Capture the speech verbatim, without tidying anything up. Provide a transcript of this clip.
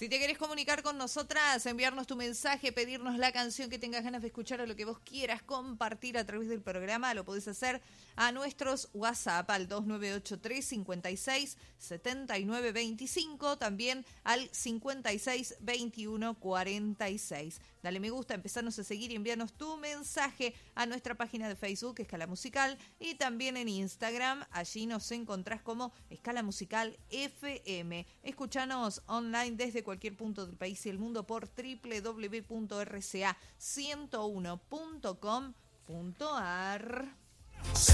Si te querés comunicar con nosotras, enviarnos tu mensaje, pedirnos la canción que tengas ganas de escuchar o lo que vos quieras compartir a través del programa, lo podés hacer a nuestros WhatsApp al dos nueve ocho tres, cincuenta y seis, setenta y nueve veinticinco, también al cincuenta y seis, veintiuno, cuarenta y seis. Dale me gusta, empezarnos a seguir y enviarnos tu mensaje a nuestra página de Facebook, Escala Musical, y también en Instagram. Allí nos encontrás como Escala Musical F M. Escuchanos online desde cualquier punto del país y el mundo por doble u doble u doble u punto r c a ciento uno punto com punto a r.